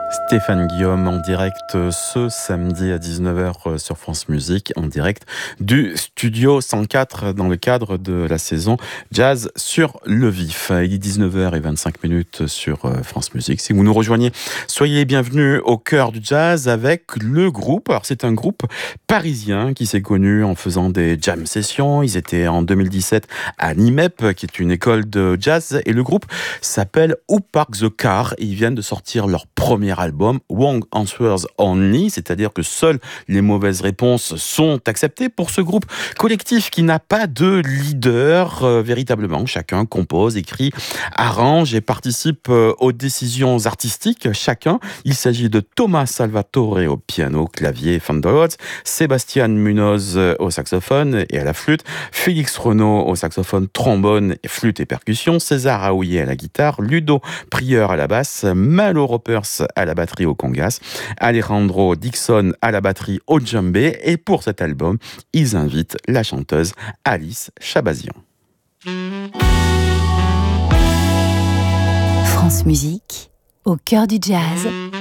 Stéphane Guillaume en direct ce samedi à 19h sur France Musique, en direct du studio 104 dans le cadre de la saison Jazz sur le vif. Il est 19h25 sur France Musique. Si vous nous rejoignez, soyez les bienvenus au cœur du jazz avec le groupe. Alors c'est un groupe parisien qui s'est connu en faisant des jam sessions. Ils étaient en 2017 à l'IMEP, qui est une école de jazz, et le groupe s'appelle Who Park the Car. Ils viennent de sortir leur premier album, Wrong Answers Only, c'est-à-dire que seules les mauvaises réponses sont acceptées pour ce groupe collectif qui n'a pas de leader véritablement. Chacun compose, écrit, arrange et participe aux décisions artistiques. Chacun. Il s'agit de Thomas Salvatore au piano, clavier, Fender Rhodes, Sébastien Munoz au saxophone et à la flûte, Félix Renaud au saxophone, trombone, flûte et percussion, César Aouillet à la guitare, Ludo Prieur à la basse, Malo Ropers à la batterie au congas, Alejandro Dixon à la batterie au djembé, et pour cet album, ils invitent la chanteuse Alice Chabazian. France Musique, au cœur du jazz.